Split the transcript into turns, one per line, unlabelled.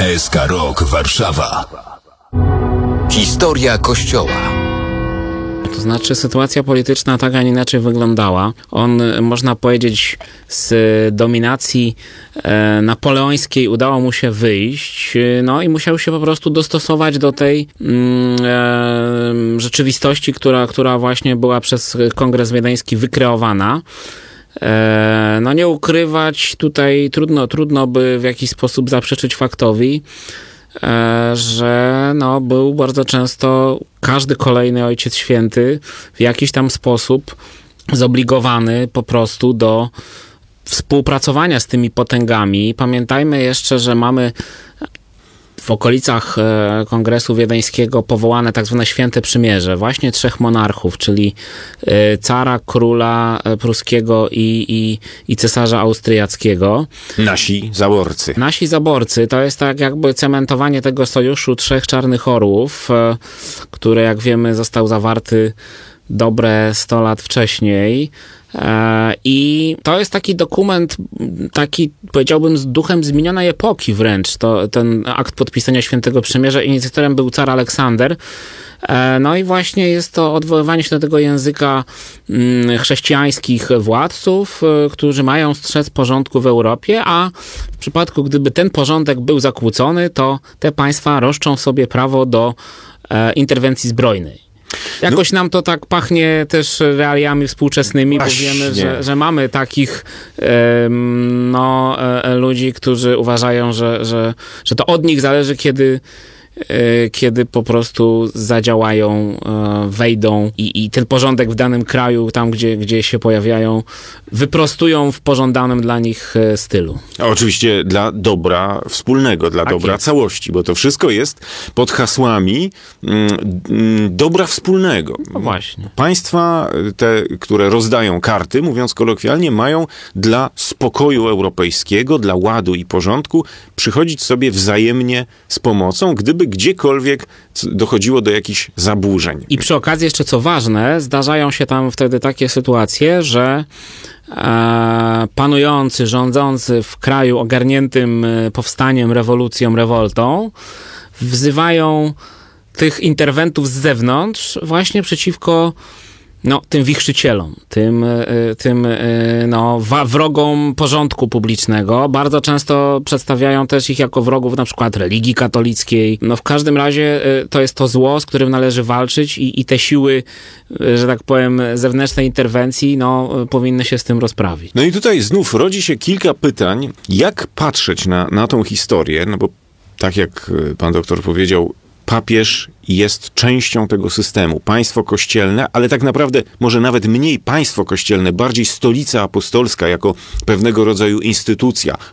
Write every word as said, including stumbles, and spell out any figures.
S K Rock Warszawa. Historia Kościoła.
To znaczy sytuacja polityczna tak, a nie inaczej wyglądała. On, można powiedzieć, z dominacji e, napoleońskiej udało mu się wyjść, no i musiał się po prostu dostosować do tej mm, e, rzeczywistości, która, która właśnie była przez Kongres Wiedeński wykreowana. E, no nie ukrywać, tutaj trudno, trudno by w jakiś sposób zaprzeczyć faktowi, że no, był bardzo często każdy kolejny Ojciec Święty w jakiś tam sposób zobligowany po prostu do współpracowania z tymi potęgami. Pamiętajmy jeszcze, że mamy w okolicach Kongresu Wiedeńskiego powołane tak zwane Święte Przymierze, właśnie trzech monarchów, czyli cara, króla pruskiego i, i, i cesarza austriackiego.
Nasi zaborcy.
Nasi zaborcy to jest tak jakby cementowanie tego sojuszu trzech czarnych orłów, który, jak wiemy, został zawarty dobre sto lat wcześniej. I to jest taki dokument, taki, powiedziałbym, z duchem zmienionej epoki wręcz. To, ten akt podpisania Świętego Przymierza, inicjatorem był car Aleksander. No i właśnie jest to odwoływanie się do tego języka chrześcijańskich władców, którzy mają strzec porządku w Europie, a w przypadku, gdyby ten porządek był zakłócony, to te państwa roszczą sobie prawo do interwencji zbrojnej. Jakoś no, nam to tak pachnie też realiami współczesnymi, właśnie. Bo wiemy, że, że mamy takich no, ludzi, którzy uważają, że, że, że to od nich zależy, kiedy kiedy po prostu zadziałają, wejdą i, i ten porządek w danym kraju, tam gdzie, gdzie się pojawiają, wyprostują w pożądanym dla nich stylu.
A oczywiście dla dobra wspólnego, dla tak dobra jest. Całości, bo to wszystko jest pod hasłami mm, dobra wspólnego.
No właśnie.
Państwa te, które rozdają karty, mówiąc kolokwialnie, mają dla spokoju europejskiego, dla ładu i porządku przychodzić sobie wzajemnie z pomocą, gdyby gdziekolwiek dochodziło do jakichś zaburzeń.
I przy okazji jeszcze co ważne, zdarzają się tam wtedy takie sytuacje, że e, panujący, rządzący w kraju ogarniętym powstaniem, rewolucją, rewoltą wzywają tych interwentów z zewnątrz właśnie przeciwko no, tym wichrzycielom, tym, tym no, wrogom porządku publicznego. Bardzo często przedstawiają też ich jako wrogów na przykład religii katolickiej. No, w każdym razie to jest to zło, z którym należy walczyć i, i te siły, że tak powiem, zewnętrznej interwencji, no, powinny się z tym rozprawić.
No i tutaj znów rodzi się kilka pytań, jak patrzeć na, na tą historię, no bo tak jak pan doktor powiedział, papież jest częścią tego systemu, państwo kościelne, ale tak naprawdę może nawet mniej państwo kościelne, bardziej stolica apostolska jako pewnego rodzaju instytucja,